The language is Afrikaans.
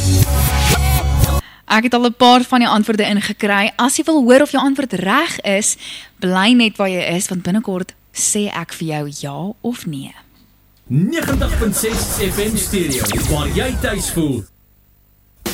Ek het al 'n paar van die antwoorde ingekry. As jy wil hoor of jou antwoord reg is, bly net waar jy is, want binnekort sê ek vir jou ja of nee. 90.6 FM Stereo, waar jy tuis voel.